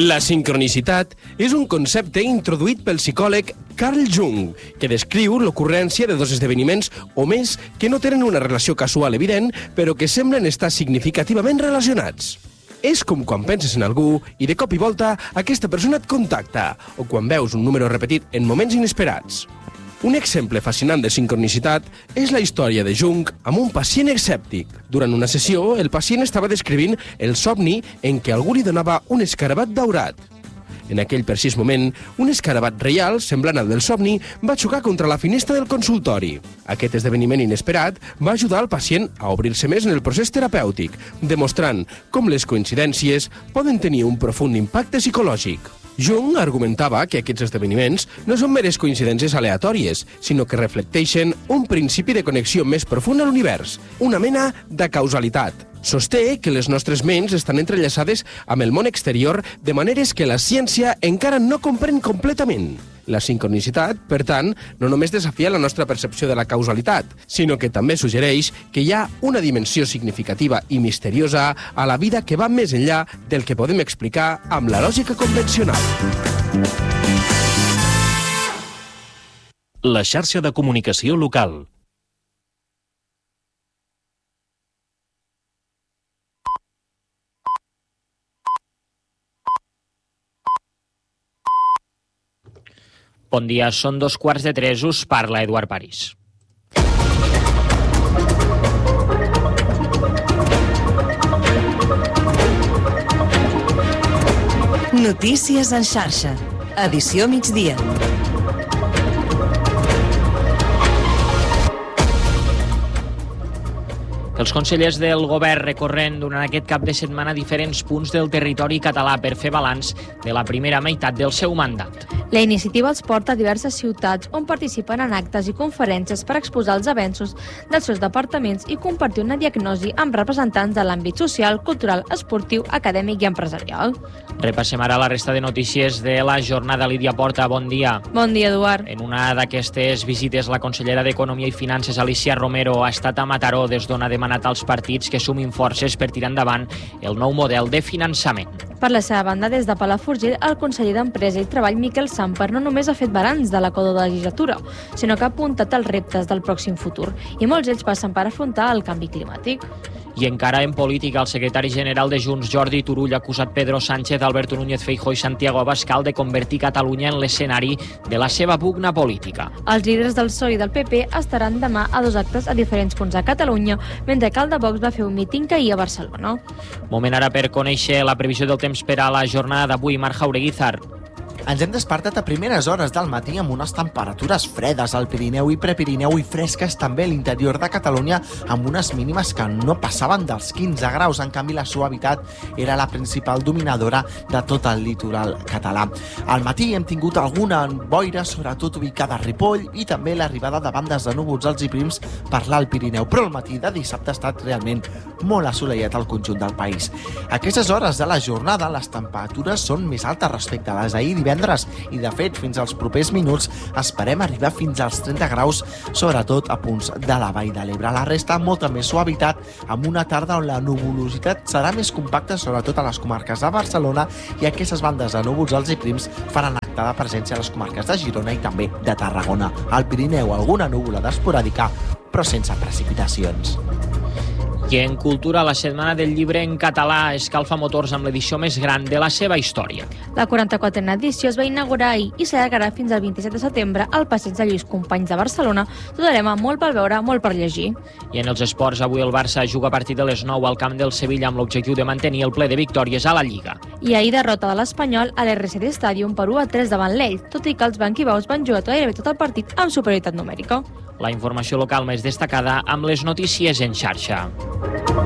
La sincronicitat és un concepte introduït pel psicòleg Carl Jung, que descriu l'ocurrència de dos esdeveniments o més que no tenen una relació casual evident, però que semblen estar significativament relacionats. És com quan penses en algú i de cop i volta aquesta persona et contacta, o quan veus un número repetit en moments inesperats. Un exemple fascinant de sincronicitat és la història de Jung amb un pacient escèptic. Durant una sessió, el pacient estava descrivint el somni en què algú li donava un escarabat daurat. En aquell precís moment, un escarabat real, semblant al del somni, va xocar contra la finestra del consultori. Aquest esdeveniment inesperat va ajudar al pacient a obrir-se més en el procés terapèutic, demostrant com les coincidències poden tenir un profund impacte psicològic. Jung argumentava que aquests esdeveniments no són meres coincidències aleatòries, sinó que reflecteixen un principi de connexió més profund a l'univers, una mena de causalitat. Sosté que les nostres ments estan entrellaçades amb el món exterior de maneres que la ciència encara no comprèn completament. La sincronicitat, per tant, no només desafia la nostra percepció de la causalitat, sinó que també suggereix que hi ha una dimensió significativa i misteriosa a la vida que va més enllà del que podem explicar amb la lògica convencional. La xarxa de comunicació local. Bon dia, són 2:15, us parla Eduard París. Notícies en xarxa. Edició migdia. Els consellers del govern recorren durant aquest cap de setmana diferents punts del territori català per fer balanç de la primera meitat del seu mandat. La iniciativa els porta a diverses ciutats on participen en actes i conferències per exposar els avenços dels seus departaments i compartir una diagnosi amb representants de l'àmbit social, cultural, esportiu, acadèmic i empresarial. Repassem ara la resta de notícies de la jornada. Lídia Porta, bon dia. Bon dia, Eduard. En una d'aquestes visites, la consellera d'Economia i Finances, Alicia Romero, ha estat a Mataró, des d'on ha demanat als partits que sumin forces per tirar endavant el nou model de finançament. Per la seva banda, des de Palafrugell, el conseller d'Empresa i Treball, Miquel Samper, no només ha fet balanç de la legislatura, sinó que ha apuntat els reptes del pròxim futur, i molts d'ells passen per afrontar el canvi climàtic. I encara en política, el secretari general de Junts, Jordi Turull, ha acusat Pedro Sánchez, Alberto Núñez Feijóo i Santiago Abascal de convertir Catalunya en l'escenari de la seva pugna política. Els líders del PSOE i del PP estaran demà a dos actes a diferents punts de Catalunya, mentre que el de Vox va fer un míting ahir a Barcelona. Moment ara per conèixer la previsió del temps per a la jornada d'avui. Marc Jaureguizar. Ens hem despertat a primeres hores del matí amb unes temperatures fredes al Pirineu i Prepirineu i fresques també a l'interior de Catalunya, amb unes mínimes que no passaven dels 15 graus. En canvi, la suavitat era la principal dominadora de tot el litoral català. Al matí hem tingut alguna boira, sobretot ubicada a Ripoll, i també l'arribada de bandes de núvols alts i prims per l'Alt Pirineu, però el matí de dissabte ha estat realment molt assolellat al conjunt del país. A aquestes hores de la jornada, les temperatures són més altes respecte a les d'ahir divendres, i de fet fins als propers minuts esperem arribar fins als 30 graus, sobretot a punts de la Vall de l'Ebre. La resta molta més suavitat, amb una tarda on la nuvolositat serà més compacta, sobretot a les comarques de Barcelona, i aquestes bandes de núvols alts i prims faran acte de presència a les comarques de Girona i també de Tarragona. Al Pirineu alguna nuvolada esporàdica, però sense precipitacions. I en cultura, la Setmana del Llibre en català escalfa motors amb l'edició més gran de la seva història. La 44a edició es va inaugurar ahir i s'allargarà fins al 27 de setembre al passeig de Lluís Companys de Barcelona. Tot arema molt per veure, molt per llegir. I en els esports, avui el Barça juga a partir de les 9 al camp del Sevilla amb l'objectiu de mantenir el ple de victòries a la Lliga. I ahir derrota de l'Espanyol a l'RCD Stadium per 1-3 davant l'Elx, tot i que els blanquibaus van jugar gairebé tot el partit amb superioritat numèrica. La informació local més destacada amb les notícies en xarxa.